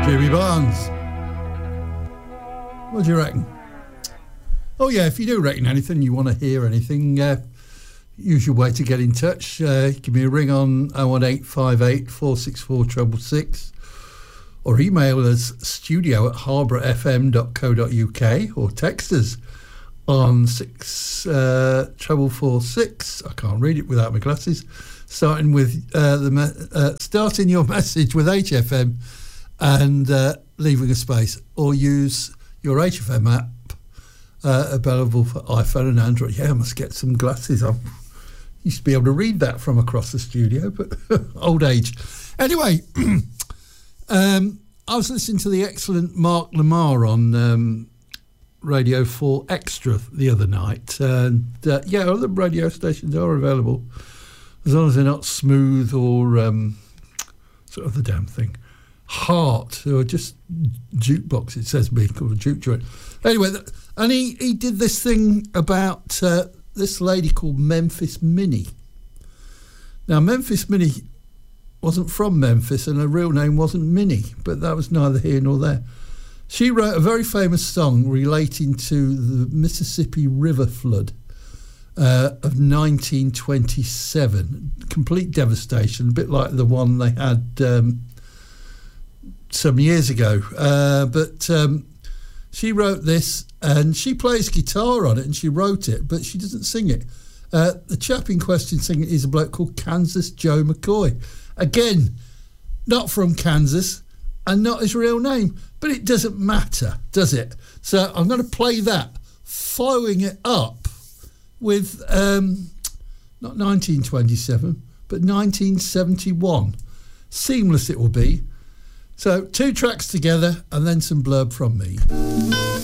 Jimmy Barnes. What do you reckon? Oh yeah, if you do reckon anything, you want to hear anything, usual way to get in touch. Give me a ring on 01858 464 666 or email us studio@harbourfm.co.uk or text us on 64446. I can't read it without my glasses. Starting with starting your message with HFM and leaving a space, or use your HFM app available for iPhone and Android. Yeah, I must get some glasses. I used to be able to read that from across the studio, but old age. Anyway, I was listening to the excellent Mark Lamar on Radio 4 Extra the other night, and yeah, other radio stations are available as long as they're not Smooth or sort of the damn thing, Heart, or just Jukebox. It says being called a juke joint. Anyway, and he did this thing about this lady called Memphis Minnie. Now, Memphis Minnie wasn't from Memphis, and her real name wasn't Minnie, but that was neither here nor there. She wrote a very famous song relating to the Mississippi River flood of 1927. Complete devastation, a bit like the one they had some years ago. But she wrote this, and she plays guitar on it, and she wrote it, but she doesn't sing it. The chap in question singing it is a bloke called Kansas Joe McCoy. Again, not from Kansas, and not his real name, but it doesn't matter, does it? So I'm going to play that, following it up with not 1927, but 1971. Seamless it will be. So 2 tracks together, and then some blurb from me.